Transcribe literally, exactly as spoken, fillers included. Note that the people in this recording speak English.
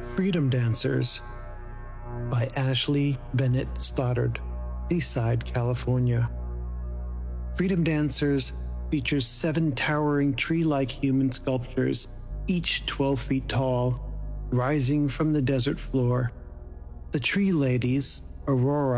Freedom Dancers by Ashley Bennett Stoddard, Seaside, California. Freedom Dancers features seven towering tree-like human sculptures, each twelve feet tall, rising from the desert floor. The Tree Ladies, Aurora